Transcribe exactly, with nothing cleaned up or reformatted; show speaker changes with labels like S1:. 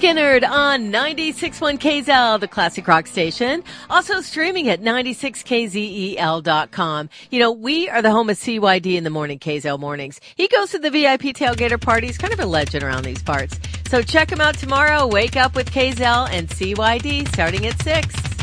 S1: Skinnerd on ninety-six point one K Z L, the classic rock station. Also streaming at ninety-six K Z E L dot com. You know, we are the home of C Y D in the morning, K Z L mornings. He goes to the V I P tailgater parties, kind of a legend around these parts. So check him out tomorrow. Wake up with K Z L and C Y D starting at six.